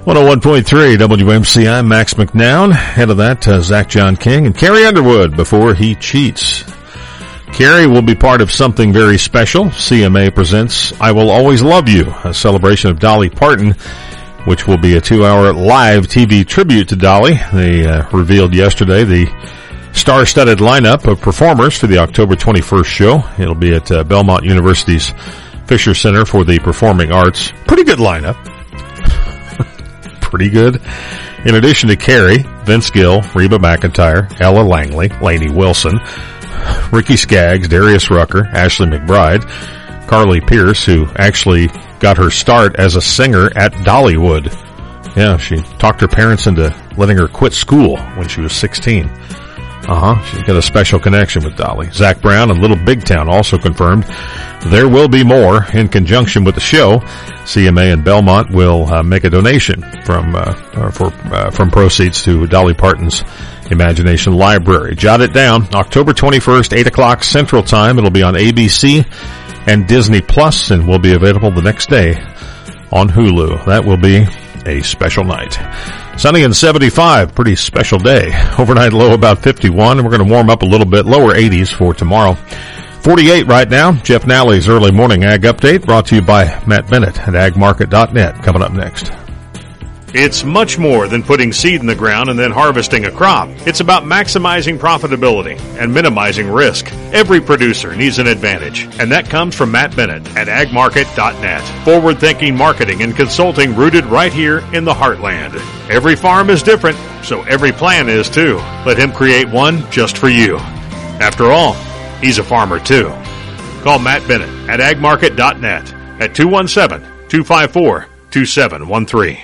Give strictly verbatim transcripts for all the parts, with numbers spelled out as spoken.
one oh one point three W M C I, Max McNown. Head of that, uh, Zach John King and Carrie Underwood before he cheats. Carrie will be part of something very special. C M A presents I Will Always Love You, a celebration of Dolly Parton, which will be a two-hour live T V tribute to Dolly. They uh, revealed yesterday the star-studded lineup of performers for the October twenty-first show. It'll be at uh, Belmont University's Fisher Center for the Performing Arts. Pretty good lineup. Pretty good. In addition to Carrie, Vince Gill, Reba McEntire, Ella Langley, Lainey Wilson, Ricky Skaggs, Darius Rucker, Ashley McBride, Carly Pierce, who actually got her start as a singer at Dollywood. Yeah, she talked her parents into letting her quit school when she was sixteen. Uh-huh. She's got a special connection with Dolly. Zach Brown and Little Big Town also confirmed there will be more in conjunction with the show. C M A and Belmont will uh, make a donation from uh, for uh, from proceeds to Dolly Parton's Imagination Library. Jot it down. October twenty-first, eight o'clock Central Time. It'll be on A B C and Disney Plus, and will be available the next day on Hulu. That will be a special night. Sunny and seventy-five, pretty special day. Overnight low about fifty-one, and we're going to warm up a little bit, lower eighties for tomorrow. forty-eight right now. Jeff Nally's early morning ag update brought to you by Matt Bennett at ag market dot net. Coming up next. It's much more than putting seed in the ground and then harvesting a crop. It's about maximizing profitability and minimizing risk. Every producer needs an advantage, and that comes from Matt Bennett at ag market dot net. Forward-thinking marketing and consulting rooted right here in the heartland. Every farm is different, so every plan is too. Let him create one just for you. After all, he's a farmer too. Call Matt Bennett at ag market dot net at two one seven, two five four, two seven one three.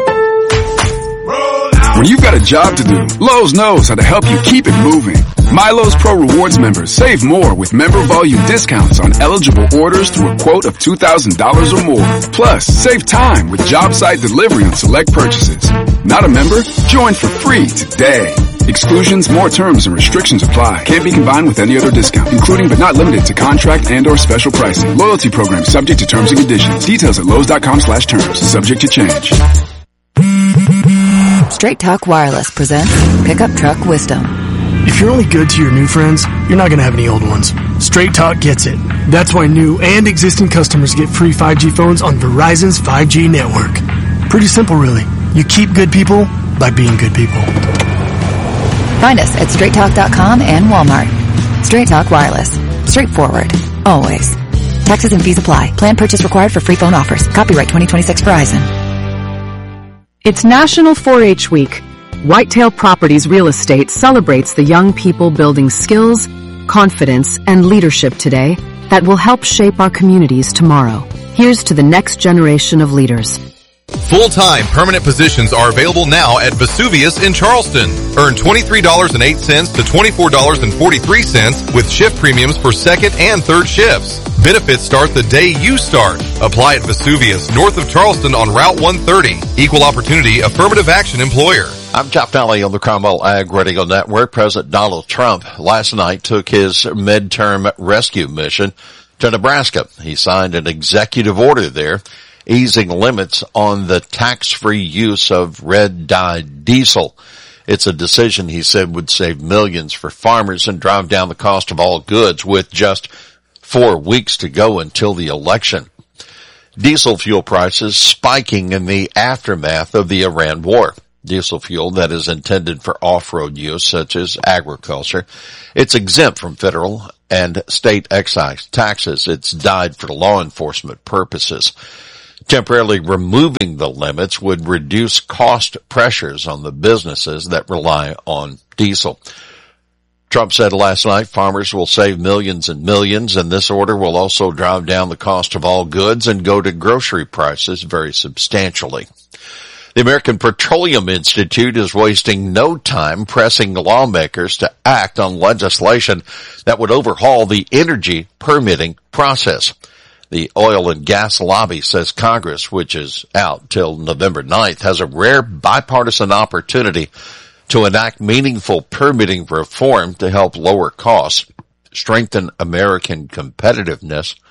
When you've got a job to do, Lowe's knows how to help you keep it moving. My Lowe's Pro Rewards members save more with member volume discounts on eligible orders through a quote of two thousand dollars or more. Plus, save time with job site delivery on select purchases. Not a member? Join for free today. Exclusions, more terms, and restrictions apply. Can't be combined with any other discount, including but not limited to contract and or special pricing. Loyalty program subject to terms and conditions. Details at Lowe's dot com slash terms. Subject to change. Straight Talk Wireless presents Pickup Truck Wisdom. If you're only good to your new friends, you're not going to have any old ones. Straight Talk gets it. That's why new and existing customers get free five G phones on Verizon's five G network. Pretty simple, really. You keep good people by being good people. Find us at straight talk dot com and Walmart. Straight Talk Wireless. Straightforward. Always. Taxes and fees apply. Plan purchase required for free phone offers. Copyright twenty twenty-six Verizon. It's National four H Week. Whitetail Properties Real Estate celebrates the young people building skills, confidence, and leadership today that will help shape our communities tomorrow. Here's to the next generation of leaders. Full-time permanent positions are available now at Vesuvius in Charleston. Earn twenty-three dollars and eight cents to twenty-four dollars and forty-three cents with shift premiums for second and third shifts. Benefits start the day you start. Apply at Vesuvius, north of Charleston on Route one thirty. Equal Opportunity Affirmative Action Employer. I'm Jeff Nally on the Cromwell Ag Radio Network. President Donald Trump last night took his midterm rescue mission to Nebraska. He signed an executive order there easing limits on the tax-free use of red-dyed diesel. It's a decision he said would save millions for farmers and drive down the cost of all goods with just four weeks to go until the election. Diesel fuel prices spiking in the aftermath of the Iran war. Diesel fuel that is intended for off-road use, such as agriculture, it's exempt from federal and state excise taxes. It's dyed for law enforcement purposes. Temporarily removing the limits would reduce cost pressures on the businesses that rely on diesel. Trump said last night farmers will save millions and millions, and this order will also drive down the cost of all goods and go to grocery prices very substantially. The American Petroleum Institute is wasting no time pressing lawmakers to act on legislation that would overhaul the energy permitting process. The oil and gas lobby says Congress, which is out till November ninth, has a rare bipartisan opportunity to enact meaningful permitting reform to help lower costs, strengthen American competitiveness,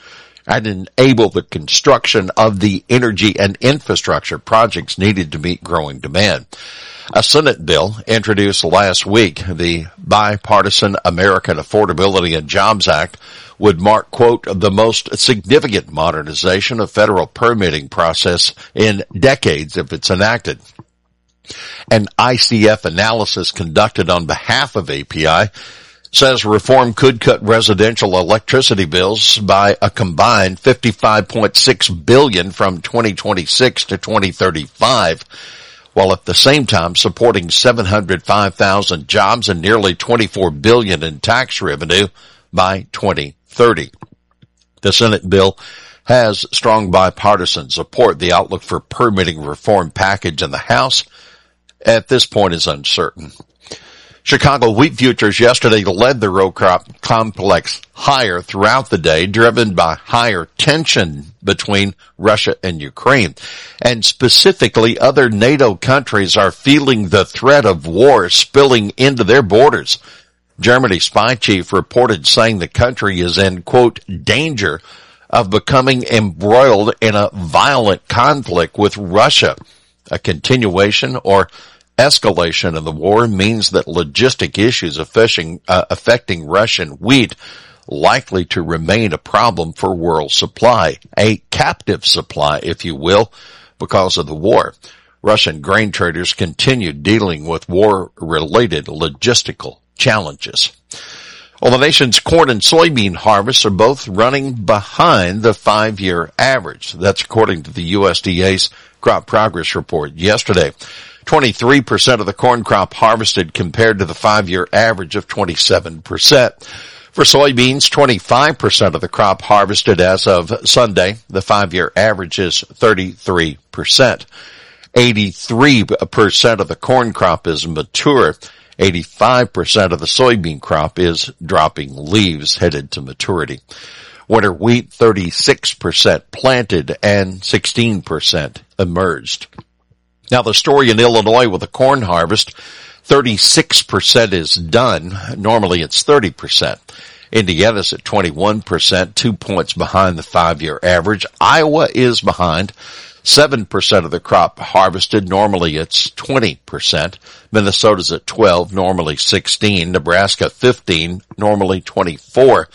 and enable the construction of the energy and infrastructure projects needed to meet growing demand. A Senate bill introduced last week, the Bipartisan American Affordability and Jobs Act, would mark, quote, the most significant modernization of federal permitting process in decades if it's enacted. An I C F analysis conducted on behalf of A P I says reform could cut residential electricity bills by a combined fifty-five point six billion dollars from twenty twenty-six to twenty thirty-five, while at the same time supporting seven hundred five thousand jobs and nearly twenty-four billion dollars in tax revenue by twenty thirty. The Senate bill has strong bipartisan support. The outlook for permitting reform package in the House at this point is uncertain. Chicago wheat futures yesterday led the row crop complex higher throughout the day, driven by higher tension between Russia and Ukraine. And specifically, other NATO countries are feeling the threat of war spilling into their borders. Germany's spy chief reported saying the country is in, quote, danger of becoming embroiled in a violent conflict with Russia. A continuation or escalation of the war means that logistic issues affecting, uh, affecting Russian wheat likely to remain a problem for world supply, a captive supply, if you will, because of the war. Russian grain traders continue dealing with war-related logistical challenges. Well, the nation's corn and soybean harvests are both running behind the five-year average. That's according to the U S D A's crop progress report yesterday. twenty-three percent of the corn crop harvested compared to the five-year average of twenty-seven percent. For soybeans, twenty-five percent of the crop harvested as of Sunday. The five-year average is thirty-three percent. eighty-three percent of the corn crop is mature. eighty-five percent of the soybean crop is dropping leaves headed to maturity. Winter wheat, thirty-six percent planted and sixteen percent emerged. Now the story in Illinois with the corn harvest, thirty-six percent is done. Normally it's thirty percent. Indiana's at twenty-one percent, two points behind the five-year average. Iowa is behind. seven percent of the crop harvested. Normally it's twenty percent. Minnesota's at twelve, normally sixteen. Nebraska fifteen, normally twenty-four.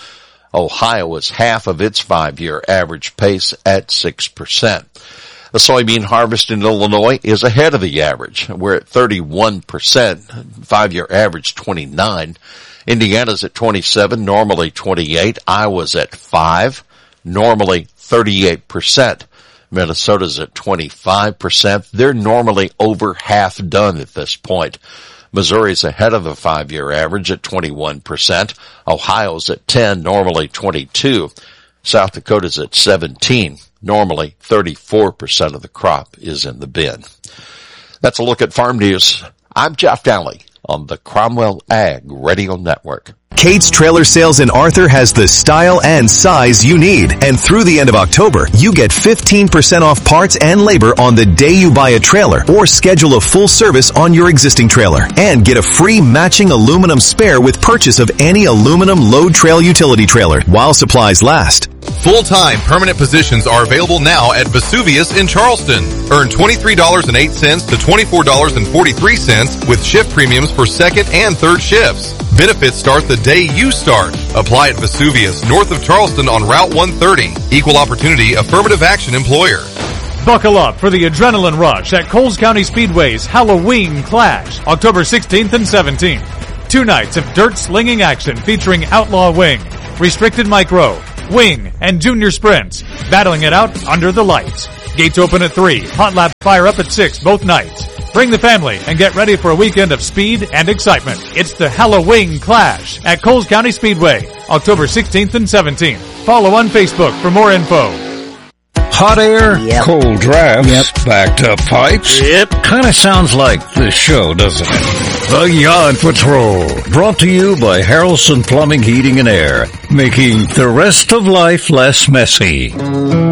Ohio is half of its five-year average pace at six percent. The soybean harvest in Illinois is ahead of the average. We're at thirty-one percent, five-year average twenty-nine. Indiana's at twenty-seven, normally twenty-eight. Iowa's at five, normally thirty-eight percent. Minnesota's at twenty-five percent. They're normally over half done at this point. Missouri's ahead of the five-year average at twenty-one percent. Ohio's at ten, normally twenty-two. South Dakota's at seventeen. Normally, thirty-four percent of the crop is in the bin. That's a look at farm news. I'm Jeff Daly on the Cromwell Ag Radio Network. Kate's Trailer Sales in Arthur has the style and size you need. And through the end of October, you get fifteen percent off parts and labor on the day you buy a trailer or schedule a full service on your existing trailer. And get a free matching aluminum spare with purchase of any aluminum load trail utility trailer while supplies last. Full-time permanent positions are available now at Vesuvius in Charleston. Earn twenty-three dollars and eight cents to twenty-four dollars and forty-three cents with shift premiums for second and third shifts. Benefits start the day you start. Apply at Vesuvius, north of Charleston on Route one thirty. Equal opportunity affirmative action employer. Buckle up for the adrenaline rush at Coles County Speedway's Halloween Clash, October sixteenth and seventeenth. Two nights of dirt slinging action featuring Outlaw Wing, Restricted Micro, Wing, and Junior Sprints, battling it out under the lights. Gates open at three, Hot Lap fire up at six both nights. Bring the family and get ready for a weekend of speed and excitement. It's the Halloween Clash at Coles County Speedway, October sixteenth and seventeenth. Follow on Facebook for more info. Hot air, yep. cold drafts, yep. backed up pipes. Yep. Kind of sounds like this show, doesn't it? The Yard Patrol, brought to you by Harrelson Plumbing, Heating and Air, making the rest of life less messy.